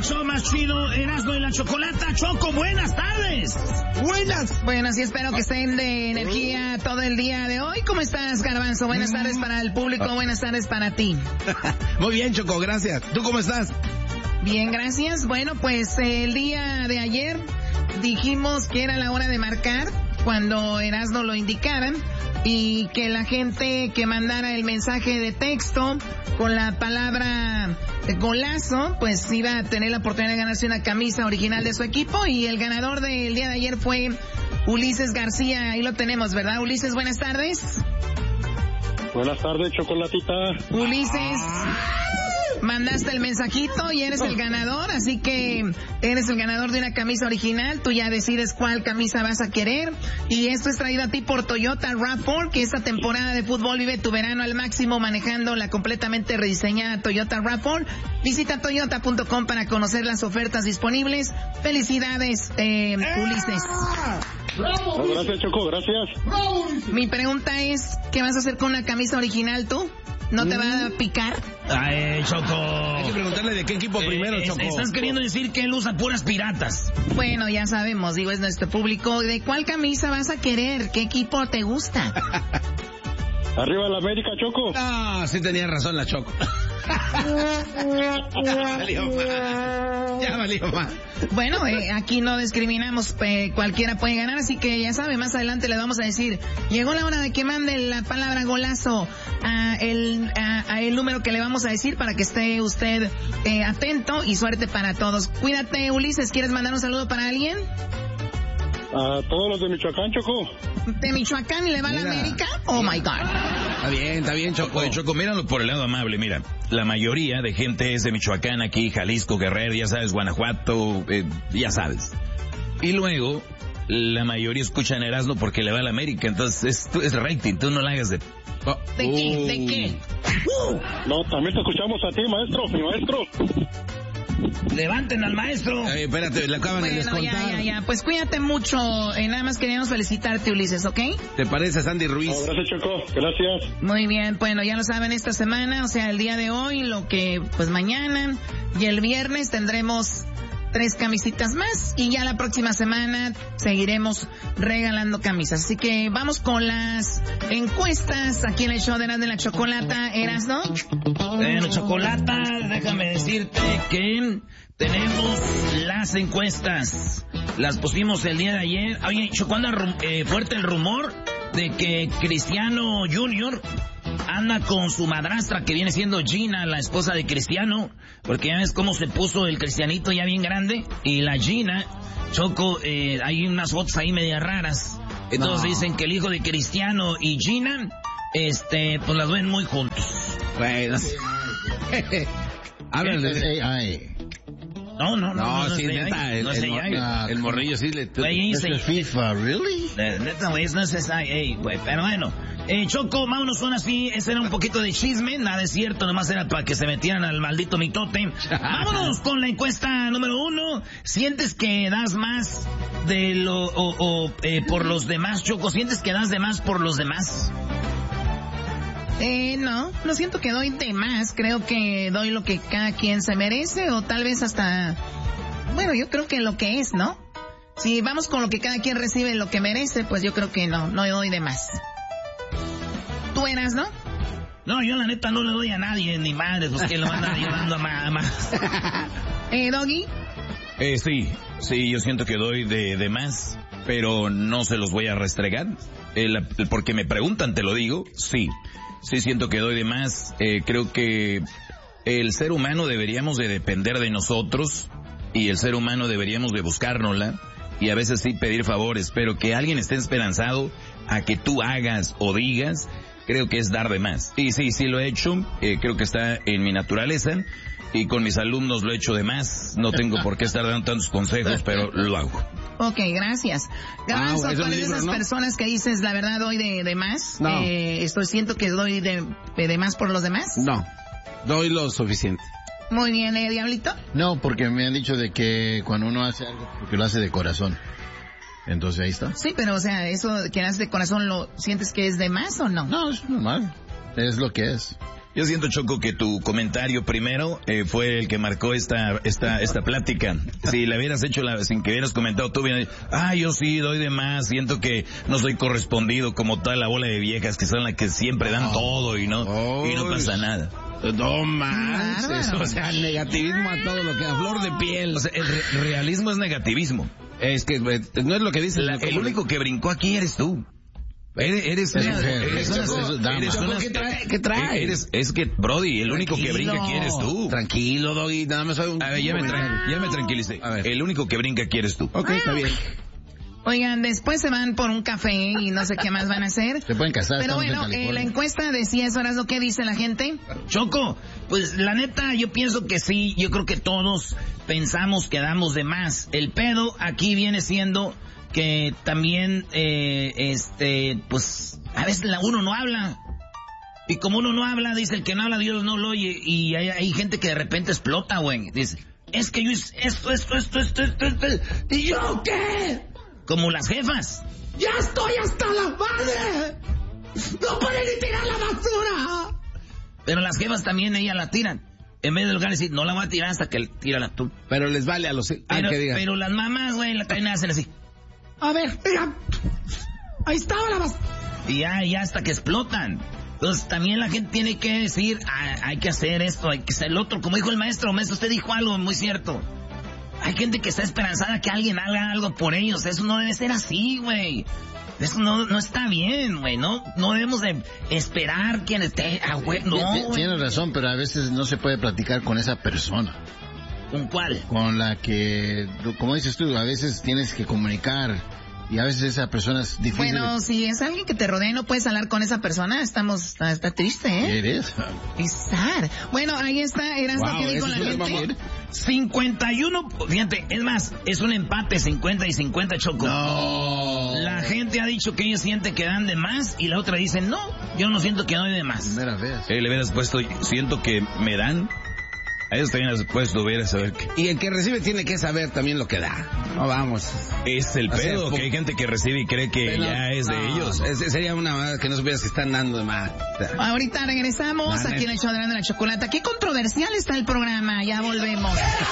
show más chido, Erasmo y la Chocolata. Choco, buenas tardes. Bueno, sí, espero que estén de energía todo el día de hoy. ¿Cómo estás, Garbanzo? Buenas tardes para el público, buenas tardes para ti. Muy bien, Choco, gracias. ¿Tú cómo estás? Bien, gracias. Bueno, pues el día de ayer dijimos que era la hora de marcar cuando Erasmo lo indicaran y que la gente que mandara el mensaje de texto con la palabra golazo, pues iba a tener la oportunidad de ganarse una camisa original de su equipo, y el ganador del día de ayer fue Ulises García. Ahí lo tenemos, ¿verdad, Ulises? Buenas tardes. Buenas tardes, Chocolatita. Ulises, mandaste el mensajito y eres el ganador, así que eres el ganador de una camisa original. Tú ya decides cuál camisa vas a querer, y esto es traído a ti por Toyota RAV4, que esta temporada de fútbol vive tu verano al máximo manejando la completamente rediseñada Toyota RAV4. Visita toyota.com para conocer las ofertas disponibles. Felicidades, Ulises. ¡Bravo! Gracias, Choco, gracias. ¡Bravo! Mi pregunta es, ¿qué vas a hacer con una camisa original tú? ¿No te va a picar? Ay, Choco. Hay que preguntarle de qué equipo primero, Choco. Estás queriendo decir que él usa puras piratas. Bueno, ya sabemos, digo, es nuestro público. ¿De cuál camisa vas a querer? ¿Qué equipo te gusta? Arriba la América, Choco. Ah, sí tenía razón la Choco. Ya valió más. Bueno, aquí no discriminamos, cualquiera puede ganar, así que ya sabe, más adelante le vamos a decir, llegó la hora de que mande la palabra golazo a el número que le vamos a decir para que esté usted atento, y suerte para todos. Cuídate, Ulises, ¿quieres mandar un saludo para alguien? A todos los de Michoacán, Choco. ¿De Michoacán y le va a la América? Oh my God. Está bien, Choco. Oye, Choco, míralo por el lado amable, mira. La mayoría de gente es de Michoacán, aquí, Jalisco, Guerrero, ya sabes, Guanajuato, ya sabes. Y luego, la mayoría escuchan Erasmo porque le va a la América, entonces es rating, tú no la hagas de... Oh. ¿De qué? ¿De qué? No, también te escuchamos a ti, maestro, mi maestro. Levanten al maestro. Espérate, le acaban de descontar. Ya. Pues cuídate mucho. Nada más queríamos felicitarte, Ulises, ¿ok? ¿Te parece, Sandy Ruiz? No, gracias, Choco. Gracias. Muy bien, bueno, ya lo saben, esta semana, o sea, el día de hoy, lo que, pues mañana y el viernes tendremos 3 camisitas más, y ya la próxima semana seguiremos regalando camisas. Así que vamos con las encuestas aquí en el show de Erasmo y la Chocolata. ¿Erasmo? Bueno, Chocolata, déjame decirte que tenemos las encuestas. Las pusimos el día de ayer. Oye, Choco, anda fuerte el rumor de que Cristiano Junior anda con su madrastra, que viene siendo Gina, la esposa de Cristiano, porque ya ves cómo se puso el Cristianito ya bien grande, y la Gina, Choco, hay unas fotos ahí medias raras, entonces dicen que el hijo de Cristiano y Gina, pues las ven muy juntos. Bueno, háblale. No, sí, neta, el morrillo sí le... ¿Es FIFA, really? Neta, güey, no es esa, güey, pero bueno. Choco, vámonos son así, ese era un poquito de chisme, nada es cierto, nomás era para que se metieran al maldito mitote. Vámonos con la encuesta número 1. ¿Sientes que das más de por los demás, Choco? ¿Sientes que das de más por los demás? No siento que doy de más, creo que doy lo que cada quien se merece, o tal vez hasta, bueno, yo creo que lo que es, ¿no? Si vamos con lo que cada quien recibe lo que merece, pues yo creo que no doy de más. ¿Tú eras, no? No, yo la neta no le doy a nadie, ni madres, pues que lo andan ayudando a más. ¿Doggy? Sí, yo siento que doy de más, pero no se los voy a restregar. Porque me preguntan, te lo digo, sí siento que doy de más. Creo que el ser humano deberíamos de depender de nosotros, y el ser humano deberíamos de buscárnosla, y a veces sí pedir favores, pero que alguien esté esperanzado a que tú hagas o digas, creo que es dar de más. Y sí lo he hecho, creo que está en mi naturaleza, y con mis alumnos lo he hecho de más. No tengo por qué estar dando tantos consejos, pero lo hago. Ok, gracias. Garbanzo, ¿tú eres de esas personas que dices, la verdad, doy de más? No. Siento que doy de más por los demás. No, doy lo suficiente. Muy bien, Diablito. No, porque me han dicho de que cuando uno hace algo, porque lo hace de corazón. Entonces ahí está. Sí, pero o sea, eso que haces de corazón, ¿lo sientes que es de más o no? No, es normal. Es lo que es. Yo siento, Choco, que tu comentario primero fue el que marcó esta plática. Si la hubieras hecho sin que hubieras comentado tú, yo sí doy de más, siento que no soy correspondido como toda la bola de viejas que son las que siempre dan todo y no pasa nada. No manches, o sea, el negativismo a todo lo que a flor de piel. O sea, el realismo es negativismo. Es que no es lo que dice. El único que brincó aquí eres tú. Eres ¿Qué trae? Es que, Brody, el único que brinca aquí eres tú. Tranquilo, Doggy, nada más soy un... A ver, ya me tranquilicé. A ver. El único que brinca aquí eres tú. Ok, está bien. Oigan, después se van por un café y no sé qué más van a hacer. Se pueden casar. Pero bueno, la encuesta decía eso, ¿lo que dice la gente? Choco, pues la neta yo pienso que sí, yo creo que todos pensamos que damos de más. El pedo aquí viene siendo que también, pues, a veces uno no habla. Y como uno no habla, dice el que no habla, Dios no lo oye. Y hay gente que de repente explota, güey. Dice, es que yo hice esto. ¿Y yo qué? Como las jefas. ¡Ya estoy hasta la madre! ¡No pueden ni tirar la basura! Pero las jefas también, ellas la tiran. En vez de lugar decir, no la voy a tirar hasta que tírala tú. Pero les vale a los... Pero las mamás, güey, también hacen así. A ver, mira, ahí estaba la basura. Y ya hasta que explotan. Entonces también la gente tiene que decir, hay que hacer esto, hay que hacer el otro. Como dijo el maestro, usted dijo algo muy cierto. Hay gente que está esperanzada que alguien haga algo por ellos. Eso no debe ser así, güey. Eso no está bien, güey. No debemos de esperar quien esté... Tienes razón, pero a veces no se puede platicar con esa persona. ¿Con cuál? Con la que, como dices tú, a veces tienes que comunicar y a veces esa persona es difícil. Bueno, si es alguien que te rodea y no puedes hablar con esa persona, está triste, ¿eh? Eres. Pisar. Bueno, ahí está, Erasmo, que dijo la gente. 51, fíjate, es más, es un empate, 50 y 50, Choco. No. La gente ha dicho que ellos sienten que dan de más y la otra dice, no, yo no siento que doy de más. Primera vez. Le hubieras puesto, siento que me dan. A ellos también les puedes a saber qué. Y el que recibe tiene que saber también lo que da. No, vamos. Es el pedo, que hay gente que recibe y cree que ya es de ellos. Sería una que no supieras que están dando de más. Ahorita regresamos aquí en el show de la chocolata. Qué controversial está el programa, ya volvemos.